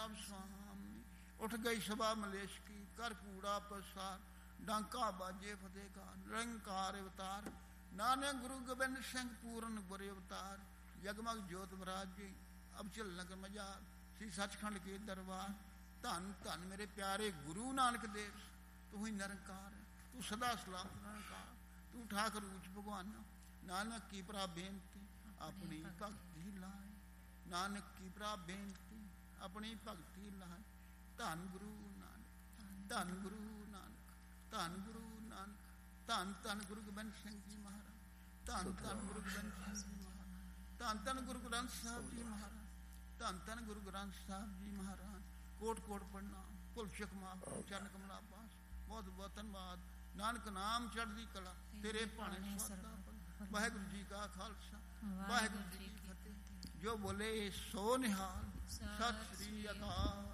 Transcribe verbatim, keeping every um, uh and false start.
सब स्वामी। उठ गई सभा मलेश की, कर कूड़ा पसार, डांका बाजे फतेह का, निरंकार अवतार। नानक गुरु गोबिंद सिंह पूर्ण गुरे अवतार। जगमग जोत विराजे अब चल नगर मजार, श्री सचखंड के दरबार। धन धन मेरे प्यारे गुरु नानक देव, तू ही निरंकार है, तू सदा सलामत निरंकार, तू ठाकर ऊंच भगवान। नानक की प्रा बेनती अपनी भक्ति लाए, नानक की प्रा बेनती अपनी भक्ति लाए। धन गुरु नानक, धन गुरु नानक, धन गुरु नानक, धन धन गुरु गोबिंद सिंह जी महाराज, धन धन गुरु गोबिंद सिंह जी महाराज, धन धन गुरु ग्रंथ साहब जी महाराज, धन धन गुरु ग्रंथ साहब जी महाराज। कोट कोट प्रणाम, भुल चुक माफ, चरण कमला पास, बहुत बहुत धन्यवाद। नानक नाम चढ़दी कला, तेरे भाने सदा। वाहिगुरु जी का खालसा, वाहिगुरु जी की फतेह। जो बोले सो निहाल, सत श्री अकाल।